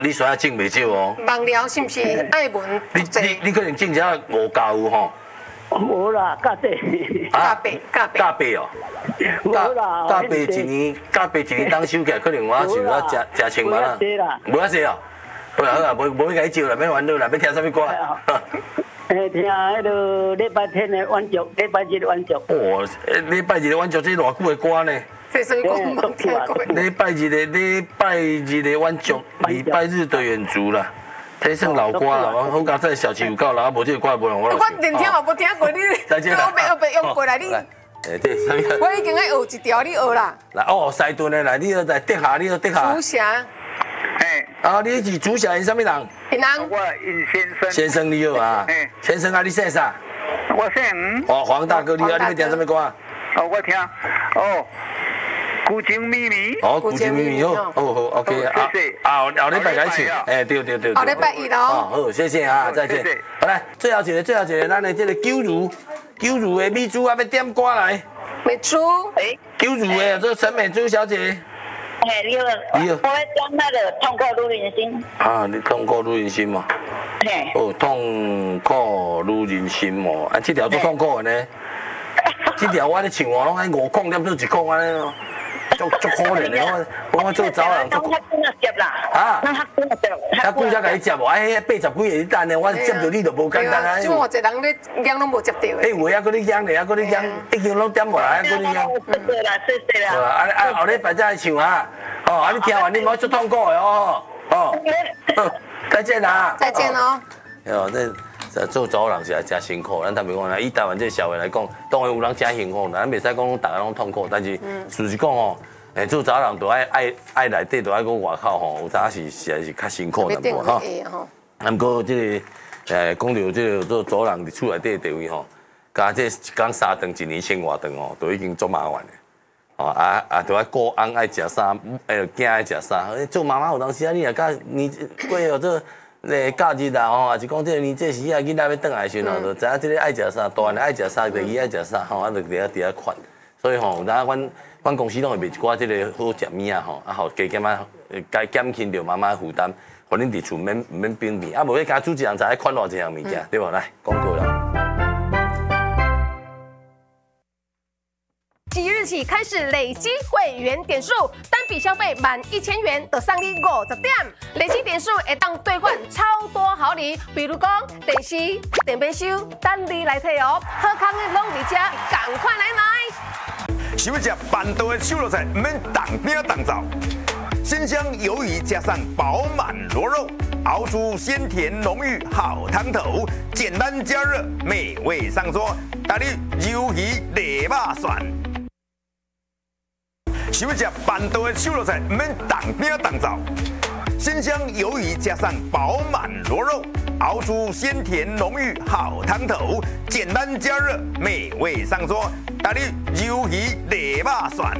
你算种袂少哦。 网聊是不是爱文读者？ 你可能种只5加有吼。 无啦，加这。 加倍哦。 无啦。 加倍一年当收起来，可能我想要食千万啦。无遐济哦。好啦好啦，无要甲伊招啦，免烦恼啦，要听啥物歌？ 听迄个礼拜天的晚酌，礼拜日的晚酌。 哦，礼拜日的晚酌，这偌久的歌呢？ 这什么歌冇听过？ 礼拜日的晚酌，礼拜日的远足啦。这算老歌啦，好佳在小旗有够啦，无这个歌无人我。 我连听嘛无听过，你后白用过来你。 这啥物？ 我已经爱学一条，你学啦。 来哦，西顿的来，你来跌下，你跌下。 竹霞。 啊，你是主侠，因什么人？ 闽南。 我尹先生。 先生你好啊。先生啊，你姓啥？ 我姓哦，黄大哥，你啊，你要听什么歌？ 哦，我听。哦。古今秘密。 哦，古今秘密好，OK 啊。后礼拜开始。对。 后礼拜一咯。 好，谢谢啊，再见。好来，最后一个，咱的这个九如的美珠啊，要点歌来。 美珠。 九如的，这陈美珠小姐。 你好，我要讲那个痛苦如人心。 啊，你痛苦如人心嘛？哦，痛苦如人心嘛，啊，这条最痛苦的呢。这条我咧唱哦，拢爱5空点做1空安尼哦，足可怜的，我做早人。 那较紧啊接啦。 啊？ 那较紧啊接。 较久才甲你接无？哎，80几个你等呢，我接到你就无简单啊。 即偌侪人咧养拢无接到的。 有的还搁你养咧，还搁你养，已经拢点无来，还搁你养。 谢谢啦，谢谢啦。 啊，后礼拜再来唱啊。哦，啊，你听完你莫做痛苦的哦。哦。再见啦。 再见哦。 哦，这做早人是真辛苦，咱特别讲啦，以台湾这社会来讲，当然有人真幸福，咱袂使讲大家拢痛苦，但是事实讲吼，做早人都爱内底，都爱讲外口吼，有当是实在是较辛苦淡薄吼。啊，不过这个讲到这个做早人伫厝内底地位吼，加这一工3顿1年1000外顿哦，都已经足麻烦的。哦都爱顾翁爱食啥，囝爱食啥，做妈妈有当时啊，你若甲你过哦这。假日啊吼，也是讲这年这时啊，囡仔要转来的时候，就知影这个爱食啥，大人爱食啥，第二爱食啥，吼，啊，就伫遐款。所以吼，咱阮公司拢会卖一寡这个好食物啊吼，啊，互加减啊，该减轻着妈妈负担，互恁伫厝免冰面，啊，无要加煮一样才爱款偌一样物件，对无？来，广告了。 即日起开始累积会员点数，单笔消费满1000元就送你50点，累积点数会当兑换超多好礼，比如讲电视、电冰箱，等你来摕哦。好康的拢伫遮，赶快来买！ 想要吃办到的手螺菜，唔免当听当走。鲜香鱿鱼加上饱满螺肉，熬出鲜甜浓郁好汤头，简单加热，美味上桌。大力鱿鱼热肉蒜。想要吃办到的手螺菜，唔免当听当走。鲜香鱿鱼加上饱满螺肉，熬出鲜甜浓郁好汤头，简单加热，美味上桌。大力鱿鱼热肉蒜。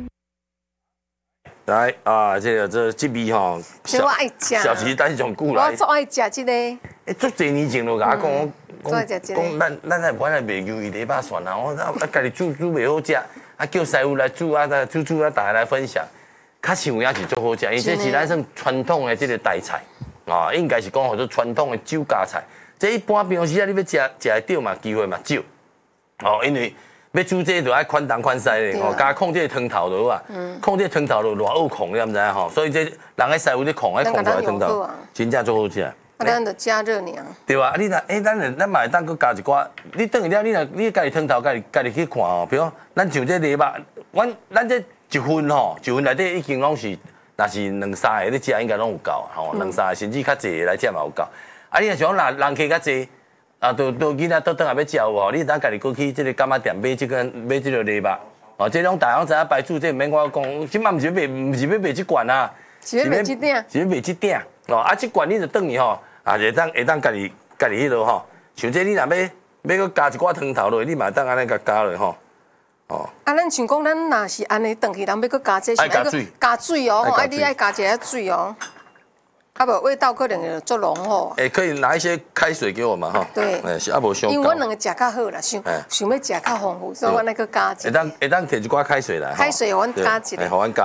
来啊，这味吼， 我爱食， 小时等上久来。 我最爱食这个。 足侪年前就甲我讲， 咱来本来卖鱿鱼热肉蒜啊，我家己煮袂好食。啊，叫师傅来煮啊，煮啊，大家来分享。较想也是足好食，因为这是咱算传统的这个台菜啊，应该是讲叫做传统的酒家菜。这一般平时啊，你要食得到嘛，机会嘛少。哦，因为要煮这就爱宽东宽西的，吼，加控这汤头就好啊。控这汤头就偌好控，你毋知影吼？所以这人个师傅咧控，爱控出来汤头，真正足好食。 啊，咱就加热尔。 对啊，你若咱嘛会当佮加一寡，你等于了，你家己汤头，家己去看哦。比如咱像这热肉，咱这一份吼，一份内底已经拢是，若是2、3个你食应该拢有够吼，2、3个甚至较济来食嘛有够。啊，你若想人客较济，啊，都囡仔倒转来要食有吼，你当家己过去这个干妈店买这个热肉，哦，这种大家知影白煮，这毋免我讲，即摆毋是要卖这罐啊， 是要卖这鼎， 是要卖这鼎。哦，啊，这罐你就等于吼，啊，会当家己迄落吼，像这你若要加一寡汤头落，你嘛当安尼加落吼，哦。 啊，咱像讲，咱若是安尼转去，人要搁加这，是加水哦，爱你爱加一下水哦，啊无味道可能会足浓吼。 可以拿一些开水给我嘛哈。 对。 是啊，无伤。 因为阮两个食较好啦，想要食较丰富，所以我那个加一。 会当摕一寡开水来。 开水，阮加一个。 互阮加。